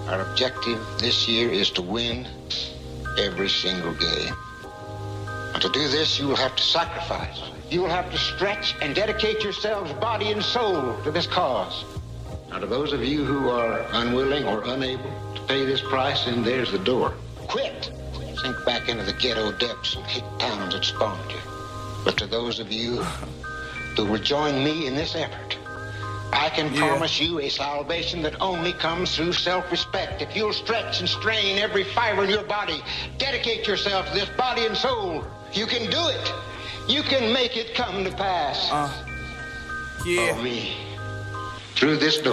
Our objective this year is to win every single game. And to do this, you will have to sacrifice. You will have to stretch and dedicate yourselves body and soul to this cause. Now, to those of you who are unwilling or unable to pay this price, then there's the door. Quit. Sink back into the ghetto depths and hate towns that spawned you. But to those of you who will join me in this effort, I can promise you a salvation that only comes through self-respect. If you'll stretch and strain every fiber in your body, dedicate yourself to this body and soul, you can do it. You can make it come to pass. Follow me through this door.